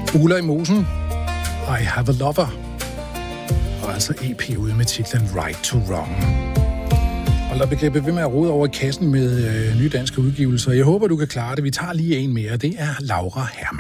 Ulla i Mosen, I Have a Lover. Og altså EP ude med titlen Right to Wrong. Og lad begrebet ved med at rode over i kassen med nye danske udgivelser. Jeg håber, du kan klare det. Vi tager lige en mere. Det er Laura Hermann.